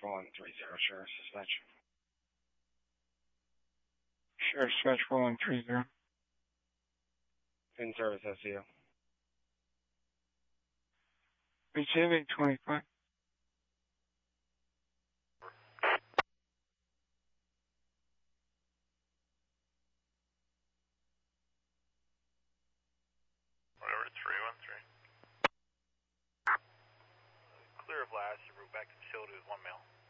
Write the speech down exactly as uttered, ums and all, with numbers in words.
one three zero, Sheriff Dispatch. Sheriff Dispatch four one three zero. In service, S C U. Receiving twenty-five. Whatever, three one three. Clear of last, you route back to facility with one male.